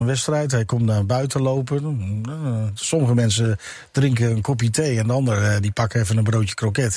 een wedstrijd. Hij komt naar buiten lopen. Sommige mensen drinken een kopje thee en de anderen die pakken even een broodje kroket.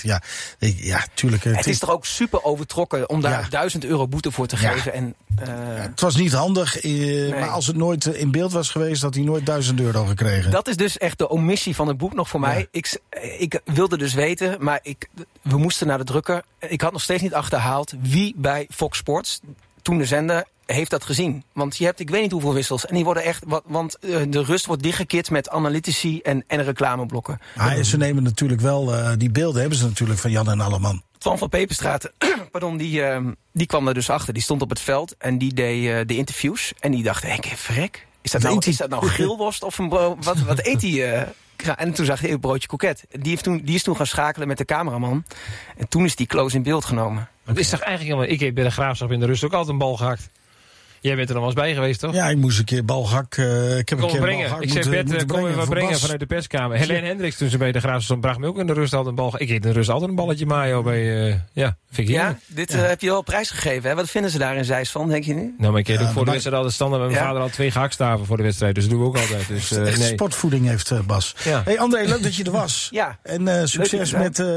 Ja, tuurlijk. Het is toch ook super overtrokken om daar €1000 boete voor te geven. En, het was niet handig, maar als het nooit in beeld was geweest, had hij nooit €1000 gekregen. Dat is dus echt de omissie van het boek nog voor mij. Ik wilde dus weten, maar we moesten naar de drukker. Ik had nog steeds niet achterhaald wie bij Fox Sports, toen de zender, heeft dat gezien. Want je hebt, ik weet niet hoeveel wissels. En die worden echt, want de rust wordt dichtgekit met analytici en reclameblokken. Maar ze nemen natuurlijk wel, die beelden hebben ze natuurlijk van Jan en Alleman. Twan van Peperstraat, pardon, die kwam er dus achter. Die stond op het veld en die deed de interviews. En die dacht, verrek, is dat nou grillworst of een brood? Wat eet hij? En toen zag hij een broodje koket. Die is toen gaan schakelen met de cameraman. En toen is die close in beeld genomen. Het is toch eigenlijk helemaal... Ik heb bij de Graafschap in de rust ook altijd een bal gehakt. Jij bent er nog wel eens bij geweest, toch? Ja, ik moest een keer balgak. Ik heb een keer balgak. Ik zei, Bert, kom even brengen vanuit de perskamer. Helene Hendricks, toen ze bij de Graafschap bracht me ook in de rust altijd een bal. Ik eet in de rust altijd een balletje mayo bij... vind ik dit heb je wel prijsgegeven, hè? Wat vinden ze daar in Zeist van, denk je nu? Nou, maar ik doe voor de wedstrijd altijd standaard met mijn vader al 2 gehaktstaven voor de wedstrijd. Dus dat doen we ook altijd. Dus, sportvoeding heeft Bas. Ja. Hey André, leuk dat je er was. Ja. En succes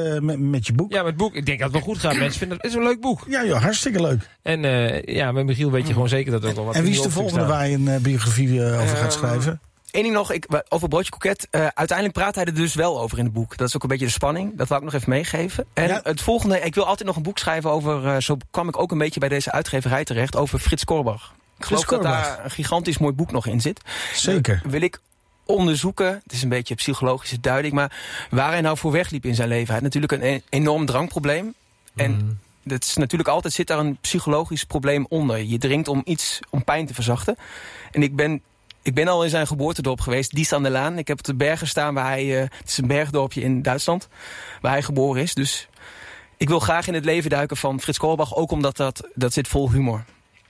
met je boek. Ja, met het boek. Ik denk dat het wel goed gaat. Mensen vinden het is een leuk boek. Ja, hartstikke leuk. En met Michiel weet je gewoon zeker dat het ook wel wat... En wie is de volgende waar je een biografie over gaat schrijven? Eén ding nog, over Broodje Koket. Uiteindelijk praat hij er dus wel over in het boek. Dat is ook een beetje de spanning. Dat wil ik nog even meegeven. En het volgende, ik wil altijd nog een boek schrijven over... zo kwam ik ook een beetje bij deze uitgeverij terecht... over Frits Korbach. Ik geloof dat daar een gigantisch mooi boek nog in zit. Zeker. Wil ik onderzoeken, het is een beetje psychologische duiding... maar waar hij nou voor wegliep in zijn leven. Hij had natuurlijk een enorm drankprobleem. En... Dat is natuurlijk altijd zit daar een psychologisch probleem onder. Je drinkt om pijn te verzachten. En ik ben al in zijn geboortedorp geweest, Dies aan de Laan. Ik heb op de bergen staan waar hij... het is een bergdorpje in Duitsland, waar hij geboren is. Dus ik wil graag in het leven duiken van Frits Korbach. Ook omdat dat zit vol humor.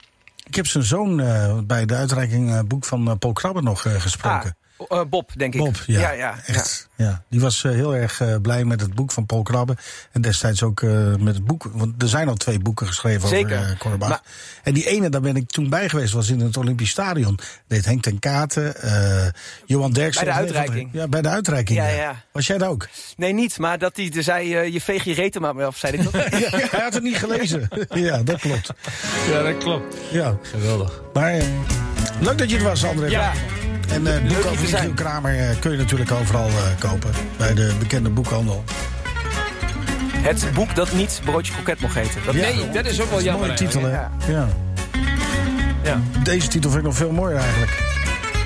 Ik heb zijn zoon bij de uitreiking boek van Paul Krabbe nog gesproken. Bob, denk ik. Bob, ja. Echt. Ja. Die was heel erg blij met het boek van Paul Krabbe. En destijds ook met het boek. Want er zijn al 2 boeken geschreven over Korbach. En die ene, daar ben ik toen bij geweest, was in het Olympisch Stadion. Deed Henk ten Katen, Johan Derksen. Bij de uitreiking. Ja, bij de uitreiking. Ja. Was jij daar ook? Nee, niet. Maar dat hij zei, je veeg je reet er maar af, zei ik dat? Hij had het niet gelezen. Ja, dat klopt. Ja, dat klopt. Ja. Geweldig. Maar leuk dat je er was, André. Ja. En het boek over Michiel Kramer kun je natuurlijk overal kopen. Bij de bekende boekhandel. Het boek dat niet Broodje Koket mocht heten. Dat is ook wel jammer. Mooie titel, hè? Ja. Deze titel vind ik nog veel mooier eigenlijk.